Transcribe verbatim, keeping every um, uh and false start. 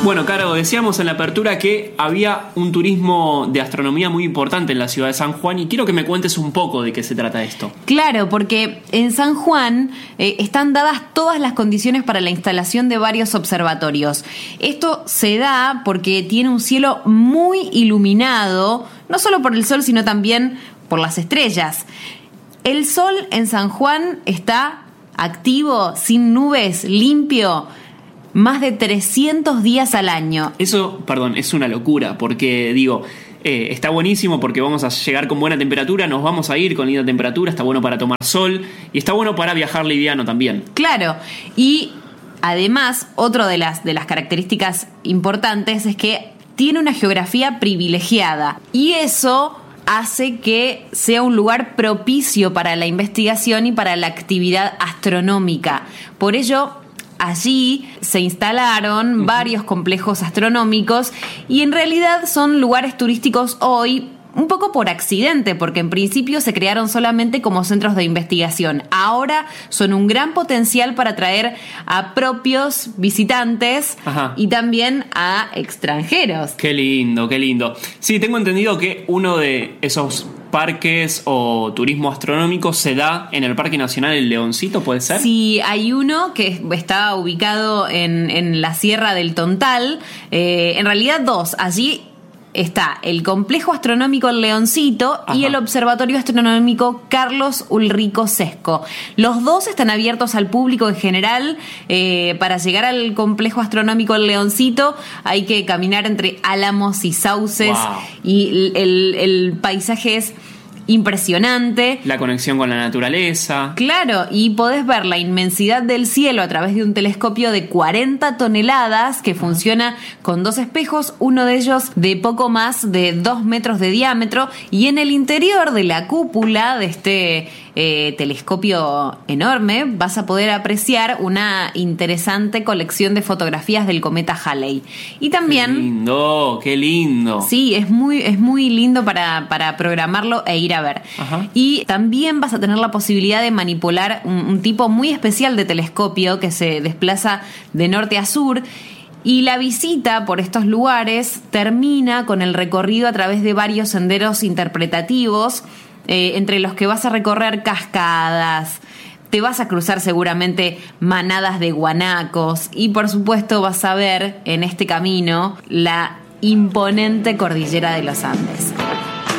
Bueno, Caro, decíamos en la apertura que había un turismo de astronomía muy importante en la ciudad de San Juan y quiero que me cuentes un poco de qué se trata esto. Claro, porque en San Juan eh, están dadas todas las condiciones para la instalación de varios observatorios. Esto se da porque tiene un cielo muy iluminado, no solo por el sol, sino también por las estrellas. El sol en San Juan está activo, sin nubes, limpio, más de trescientos días al año. Eso, perdón, es una locura, porque digo, eh, está buenísimo porque vamos a llegar con buena temperatura, nos vamos a ir con linda temperatura, está bueno para tomar sol y está bueno para viajar liviano también. Claro, y además, otra de las, de las características importantes es que tiene una geografía privilegiada y eso hace que sea un lugar propicio para la investigación y para la actividad astronómica. Por ello, allí se instalaron uh-huh. varios complejos astronómicos y en realidad son lugares turísticos hoy un poco por accidente, porque en principio se crearon solamente como centros de investigación. Ahora son un gran potencial para atraer a propios visitantes Ajá. y también a extranjeros. Qué lindo, qué lindo. Sí, tengo entendido que uno de esos parques o turismo astronómico se da en el Parque Nacional El Leoncito, ¿puede ser? Sí, hay uno que está ubicado en, en la Sierra del Tontal. Eh, en realidad dos. Allí está el Complejo Astronómico El Leoncito Ajá. y el Observatorio Astronómico Carlos Ulrico Sesco. Los dos están abiertos al público en general. Eh, para llegar al Complejo Astronómico El Leoncito hay que caminar entre álamos y sauces wow. y el, el paisaje es impresionante. La conexión con la naturaleza. Claro, y podés ver la inmensidad del cielo a través de un telescopio de cuarenta toneladas que funciona con dos espejos, uno de ellos de poco más de dos metros de diámetro, y en el interior de la cúpula de este eh, telescopio enorme vas a poder apreciar una interesante colección de fotografías del cometa Halley. Y también... ¡Qué lindo! ¡Qué lindo! Sí, es muy, es muy lindo para, para programarlo e ir a ver. Ajá. Y también vas a tener la posibilidad de manipular un, un tipo muy especial de telescopio que se desplaza de norte a sur. Y la visita por estos lugares termina con el recorrido a través de varios senderos interpretativos, eh, entre los que vas a recorrer cascadas, te vas a cruzar seguramente manadas de guanacos y por supuesto vas a ver en este camino la imponente cordillera de los Andes.